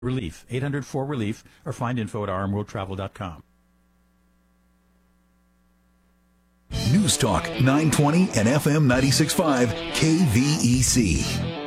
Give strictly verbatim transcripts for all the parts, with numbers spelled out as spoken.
Relief, eight hundred four relief, or find info at r m world travel dot com. News Talk nine twenty and F M ninety-six point five K V E C.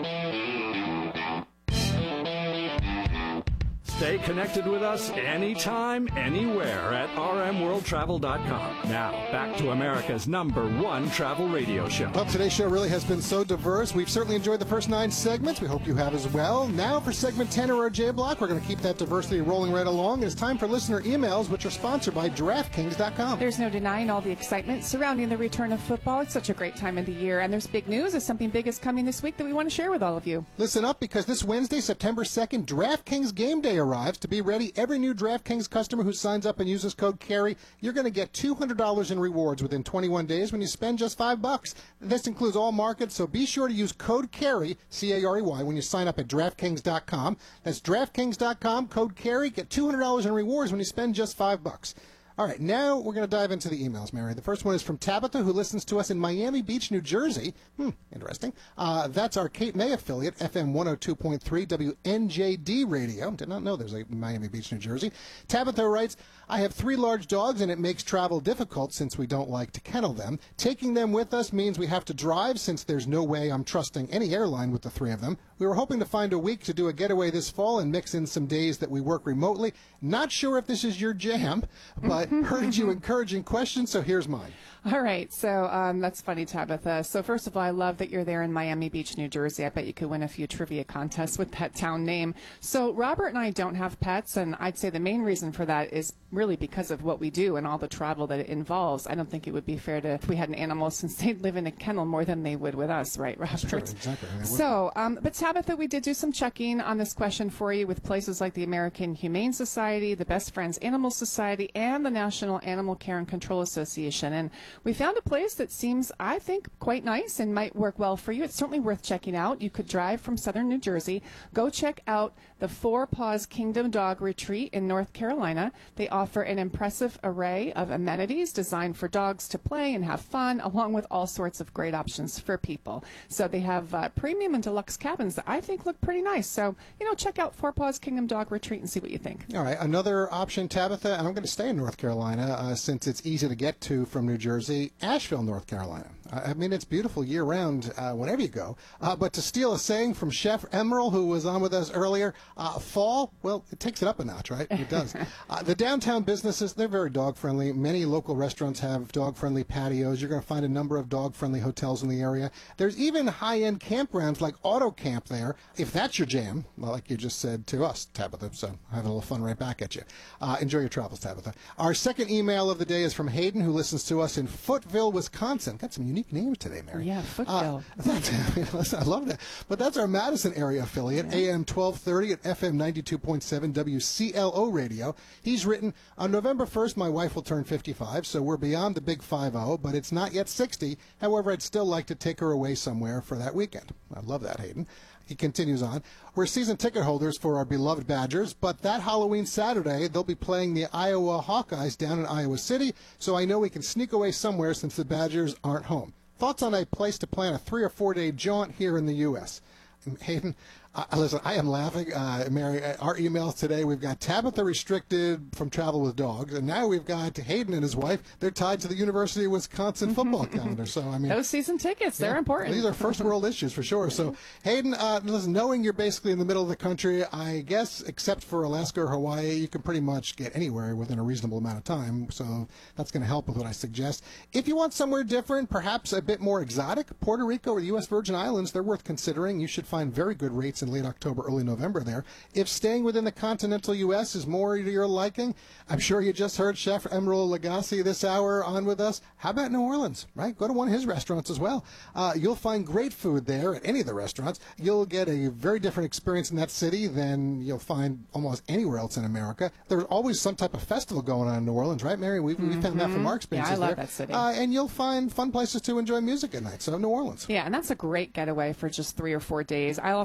Stay connected with us anytime, anywhere at r m world travel dot com. Now, back to America's number one travel radio show. Well, today's show really has been so diverse. We've certainly enjoyed the first nine segments. We hope you have as well. Now for segment ten or our J Block, we're going to keep that diversity rolling right along. It's time for listener emails, which are sponsored by draft kings dot com. There's no denying all the excitement surrounding the return of football. It's such a great time of the year, and there's big news as something big is coming this week that we want to share with all of you. Listen up, because this Wednesday, September second, DraftKings Game Day arrives. To be ready, every new DraftKings customer who signs up and uses code CARRY, you're going to get two hundred dollars in rewards within twenty-one days when you spend just five bucks. This includes all markets, so be sure to use code CARRY, C A R E Y, when you sign up at draft kings dot com. That's draft kings dot com, code CARRY. Get two hundred dollars in rewards when you spend just five bucks. All right, now we're going to dive into the emails, Mary. The first one is from Tabitha, who listens to us in Miami Beach, New Jersey. Hmm, interesting. Uh, that's our Cape May affiliate, F M one oh two point three W N J D radio. Did not know there's a Miami Beach, New Jersey. Tabitha writes, I have three large dogs, and it makes travel difficult since we don't like to kennel them. Taking them with us means we have to drive, since there's no way I'm trusting any airline with the three of them. We were hoping to find a week to do a getaway this fall and mix in some days that we work remotely. Not sure if this is your jam, but heard you encouraging questions, so here's mine. All right, so um, that's funny, Tabitha. So first of all, I love that you're there in Miami Beach, New Jersey. I bet you could win a few trivia contests with that town name. So Robert and I don't have pets, and I'd say the main reason for that is really because of what we do and all the travel that it involves. I don't think it would be fair to if we had an animal, since they'd live in a kennel more than they would with us, right, Robert? That's true, exactly. So, um, but Tabitha, we did do some checking on this question for you with places like the American Humane Society, the Best Friends Animal Society, and the National Animal Care and Control Association. And we found a place that seems, I think, quite nice and might work well for you. It's certainly worth checking out. You could drive from southern New Jersey. Go check out the Four Paws Kingdom Dog Retreat in North Carolina. They offer an impressive array of amenities designed for dogs to play and have fun, along with all sorts of great options for people. So they have uh, premium and deluxe cabins that I think look pretty nice. So, you know, check out Four Paws Kingdom Dog Retreat and see what you think. All right, another option, Tabitha, and I'm going to stay in North Carolina uh, since it's easy to get to from New Jersey. Asheville, North Carolina. I mean, it's beautiful year-round uh, whenever you go. Uh, but to steal a saying from Chef Emerald, who was on with us earlier, uh, fall, well, it takes it up a notch, right? It does. uh, the downtown businesses, they're very dog-friendly. Many local restaurants have dog-friendly patios. You're going to find a number of dog-friendly hotels in the area. There's even high-end campgrounds like Auto Camp there, if that's your jam, well, like you just said to us, Tabitha. So having a little fun right back at you. Uh, enjoy your travels, Tabitha. Our second email of the day is from Hayden, who listens to us in Footville, Wisconsin. Got some unique names today, Mary. Yeah, Footville. Uh, I love that. But that's our Madison area affiliate, yeah. A M twelve thirty at F M ninety-two point seven W C L O radio. He's written, on November first, my wife will turn fifty-five, so we're beyond the big five oh, but it's not yet sixty. However, I'd still like to take her away somewhere for that weekend. I love that, Hayden. He continues on, we're season ticket holders for our beloved Badgers, but that Halloween Saturday, they'll be playing the Iowa Hawkeyes down in Iowa City, so I know we can sneak away somewhere since the Badgers aren't home. Thoughts on a place to plan a three- or four-day jaunt here in the U S? Hayden, uh, listen, I am laughing. Uh, Mary, our emails today, we've got Tabitha restricted from travel with dogs, and now we've got Hayden and his wife. They're tied to the University of Wisconsin football calendar. So I mean, those season tickets, yeah, they're important. These are first world issues for sure. So Hayden, uh, listen, knowing you're basically in the middle of the country, I guess, except for Alaska or Hawaii, you can pretty much get anywhere within a reasonable amount of time. So that's going to help with what I suggest. If you want somewhere different, perhaps a bit more exotic, Puerto Rico or the U S Virgin Islands, they're worth considering. You should find very good rates in late October, early November there. If staying within the continental U S is more to your liking, I'm sure you just heard Chef Emerald Lagasse this hour on with us. How about New Orleans, right? Go to one of his restaurants as well. Uh, you'll find great food there at any of the restaurants. You'll get a very different experience in that city than you'll find almost anywhere else in America. There's always some type of festival going on in New Orleans, right, Mary? We've, mm-hmm. we found that from our experiences there. Yeah, I love there. that city. Uh, and you'll find fun places to enjoy music at night, so New Orleans. Yeah, and that's a great getaway for just three or four days. I also like your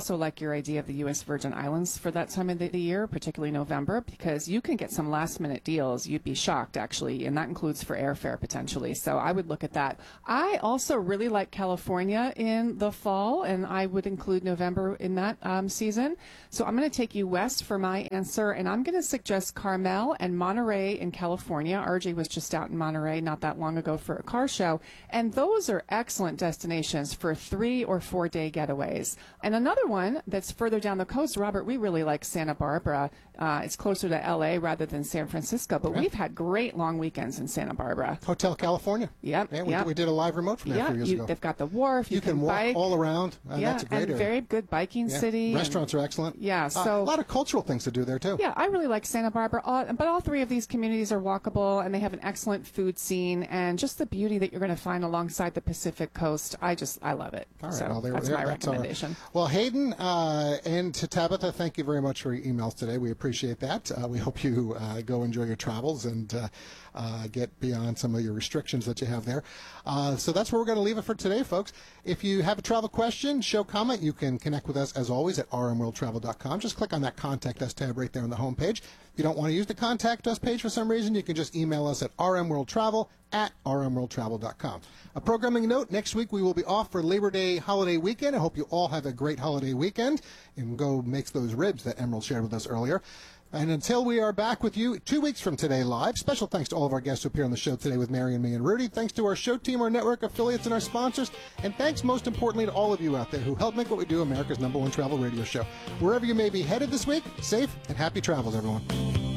your idea of the U S Virgin Islands for that time of the, the year, particularly November, because you can get some last-minute deals. You'd be shocked, actually, and that includes for airfare potentially. So I would look at that. I also really like California in the fall, and I would include November in that um, season. So I'm going to take you west for my answer, and I'm going to suggest Carmel and Monterey in California. R J was just out in Monterey not that long ago for a car show, and those are excellent destinations for three or four day getaways. And another one that's further down the coast, Robert, we really like Santa Barbara. Uh, it's closer to L A rather than San Francisco, but Yeah. we've had great long weekends in Santa Barbara. Hotel California. Yep, Yeah, we, yep. we did a live remote from there a Yeah, few years you, ago. they've got the wharf. You, You can walk bike. all around. Uh, yeah, that's a great and area. very good biking Yeah. city. and- Restaurants are excellent. Yeah, Uh, so- a lot of cultural things to do there too. Yeah, I really like Santa Barbara, all, but all three of these communities are walkable, and they have an excellent food scene, and just the beauty that you're going to find alongside the Pacific coast. I just, I love it. All right, so well, there, that's there, my that's our- recommendation. well, Hayden uh, and to Tabitha, thank you very much for your emails today. We appreciate that. Uh, we hope you uh, go enjoy your travels and uh, uh, get beyond some of your restrictions that you have there. Uh, so that's where we're going to leave it for today, folks. If you have a travel question, show comment, you can connect with us as always at r m world travel dot com. Just click on that Contact Us tab right there on the homepage. If you don't want to use the Contact Us page for some reason, you can just email us at r m world travel at r m world travel dot com. A programming note, next week we will be off for Labor Day holiday weekend. I hope you all have a great holiday weekend and go make those ribs that Emerald shared with us earlier. And until we are back with you two weeks from today live, special thanks to all of our guests who appear on the show today with Mary and me and Rudy. Thanks to our show team, our network affiliates, and our sponsors. And thanks most importantly to all of you out there who help make what we do America's number one travel radio show. Wherever you may be headed this week, safe and happy travels, everyone.